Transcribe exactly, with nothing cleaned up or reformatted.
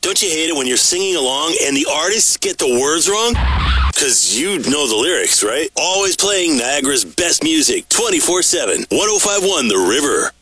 Don't you hate it when you're singing along and the artists get the words wrong? Because you know the lyrics, right? Always playing Niagara's best music twenty-four seven. one oh five point one The River.